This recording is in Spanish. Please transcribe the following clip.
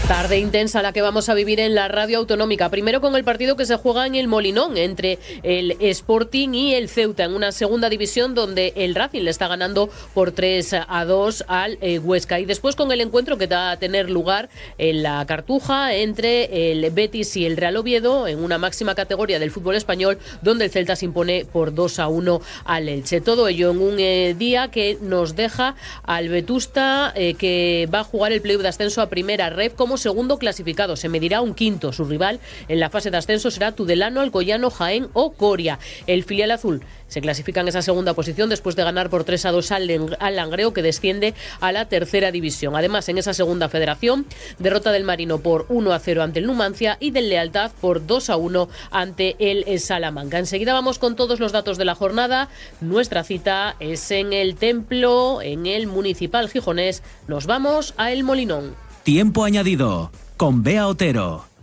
Tarde intensa la que vamos a vivir en la radio autonómica. Primero con el partido que se juega en el Molinón entre el Sporting y el Ceuta en una segunda división donde el Racing le está ganando por 3-2 al Huesca. Y después con el encuentro que va a tener lugar en la Cartuja entre el Betis y el Real Oviedo en una máxima categoría del fútbol español donde el Celta se impone por 2-1 al Elche. Todo ello en un día que nos deja al Vetusta que va a jugar el playoff de ascenso a primera red como segundo clasificado. Se medirá un quinto. Su rival en la fase de ascenso será Tudelano, Alcoyano, Jaén o Coria. El filial azul se clasifica en esa segunda posición después de ganar por 3-2 al Langreo, que desciende a la tercera división. Además, en esa segunda federación, derrota del Marino por 1-0 ante el Numancia y del Lealtad por 2-1 ante el Salamanca. Enseguida vamos con todos los datos de la jornada. Nuestra cita es en el Templo, en el Municipal Gijonés. Nos vamos a El Molinón. Tiempo añadido con Bea Otero.